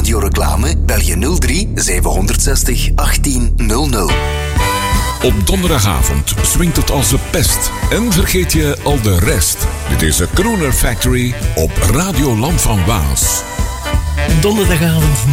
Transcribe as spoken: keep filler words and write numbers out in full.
radioreclame bel je nul drie zevenhonderdzestig achttien nul nul. Op donderdagavond swingt het als de pest. En vergeet je al de rest. Dit is de Crooner Factory op Radio Land van Waas. Donderdagavond